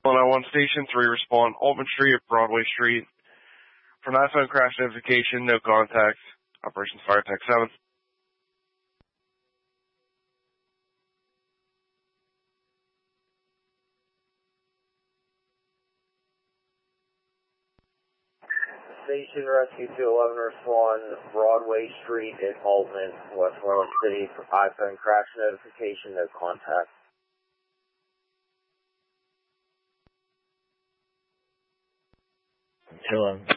101 Station 3, respond Altman Street at Broadway Street. For an iPhone crash notification, no contact. Operations Fire Tech 7. Station Rescue 211, respond Broadway Street at Altman, Westmoreland City for iPhone crash notification, no contact. 211.